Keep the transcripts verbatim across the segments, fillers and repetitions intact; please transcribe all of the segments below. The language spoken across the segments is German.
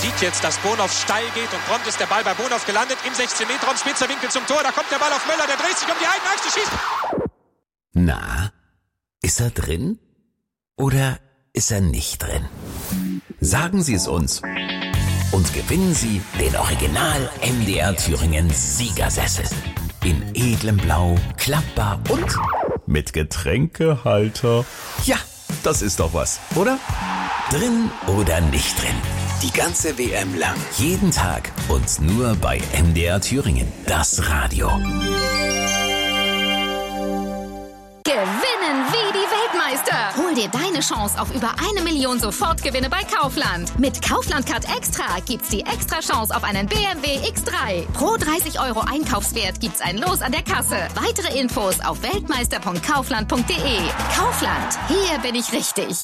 sieht jetzt, dass Bonhoff steil geht und prompt ist der Ball bei Bonhoff gelandet. Im sechzehn Meter Raum, spitzer Winkel zum Tor. Da kommt der Ball auf Möller, der dreht sich um die eigene Achse, schießt. Na, ist er drin? Oder ist er nicht drin? Sagen Sie es uns. Und gewinnen Sie den Original M D R Thüringen Siegersessel. In edlem Blau, klappbar und mit Getränkehalter. Ja, das ist doch was, oder? Drin oder nicht drin? Die ganze W M lang. Jeden Tag und nur bei M D R Thüringen. Das Radio. Gewinnen wie die Weltmeister. Hol dir deine Chance auf über eine Million Sofortgewinne bei Kaufland. Mit Kaufland Card Extra gibt's die extra Chance auf einen B M W X drei. Pro dreißig Euro Einkaufswert gibt's ein Los an der Kasse. Weitere Infos auf weltmeister punkt kaufland punkt de. Kaufland, hier bin ich richtig.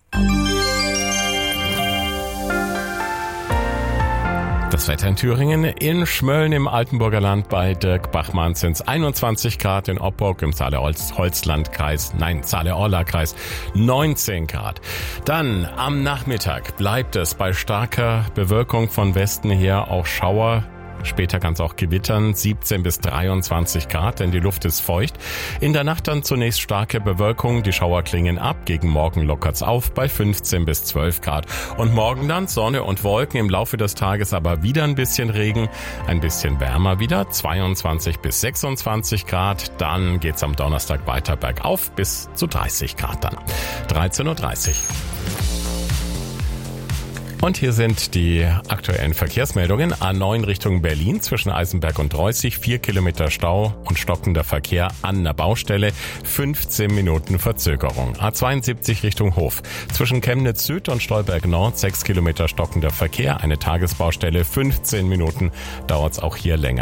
Das Wetter in Thüringen, in Schmölln im Altenburger Land bei Dirk Bachmann sind es einundzwanzig Grad, in Oppock im Saale-Holzland-Kreis, nein, Saale-Orla-Kreis neunzehn Grad. Dann am Nachmittag bleibt es bei starker Bewölkung von Westen her auch Schauer. Später kann es auch gewittern, siebzehn bis dreiundzwanzig Grad, denn die Luft ist feucht. In der Nacht dann zunächst starke Bewölkung, die Schauer klingen ab. Gegen Morgen lockert's auf bei fünfzehn bis zwölf Grad. Und morgen dann Sonne und Wolken, im Laufe des Tages aber wieder ein bisschen Regen, ein bisschen wärmer wieder, zweiundzwanzig bis sechsundzwanzig Grad. Dann geht's am Donnerstag weiter bergauf bis zu dreißig Grad dann. dreizehn Uhr dreißig. Und hier sind die aktuellen Verkehrsmeldungen. A neun Richtung Berlin zwischen Eisenberg und Reußig, vier Kilometer Stau und stockender Verkehr an der Baustelle, fünfzehn Minuten Verzögerung. A zweiundsiebzig Richtung Hof zwischen Chemnitz Süd und Stolberg Nord, sechs Kilometer stockender Verkehr, eine Tagesbaustelle, fünfzehn Minuten dauert's auch hier länger.